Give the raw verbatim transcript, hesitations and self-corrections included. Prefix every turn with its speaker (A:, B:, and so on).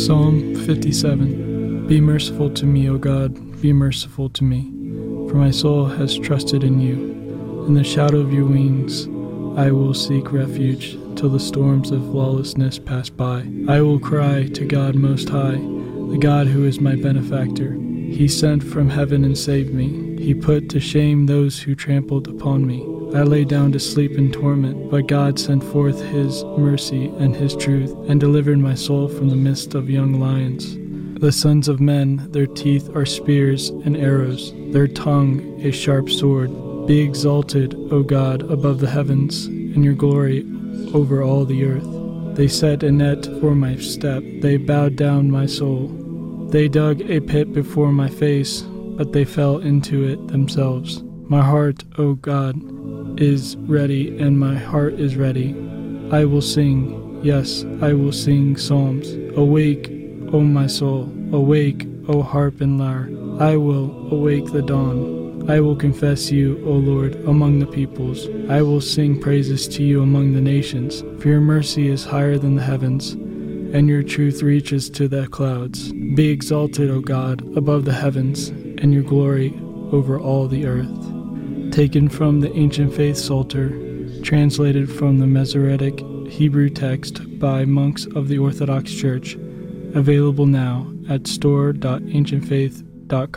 A: Psalm fifty-seven. Be merciful to me, O God, be merciful to me, for my soul has trusted in you. In the shadow of your wings I will seek refuge till the storms of lawlessness pass by. I will cry to God Most High, the God who is my benefactor. He sent from heaven and saved me. He put to shame those who trampled upon me. I lay down to sleep in torment, but God sent forth his mercy and his truth, and delivered my soul from the midst of young lions. The sons of men, their teeth are spears and arrows, their tongue a sharp sword. Be exalted, O God, above the heavens, and your glory over all the earth. They set a net for my step, they bowed down my soul. They dug a pit before my face, but they fell into it themselves. My heart, O God, is ready, and my heart is ready. I will sing, yes, I will sing psalms. Awake, O my soul, awake, O harp and lyre. I will awake the dawn. I will confess you, O Lord, among the peoples. I will sing praises to you among the nations. For your mercy is higher than the heavens, and your truth reaches to the clouds. Be exalted, O God, above the heavens, and your glory over all the earth. Taken from the Ancient Faith Psalter, translated from the Masoretic Hebrew text by monks of the Orthodox Church, available now at store dot ancient faith dot com.